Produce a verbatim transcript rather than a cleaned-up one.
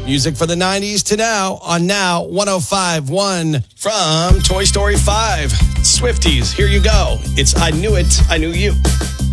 Music for the nineties to now on Now one oh five point one from Toy Story five. Swifties, here you go. It's I Knew It, I Knew You.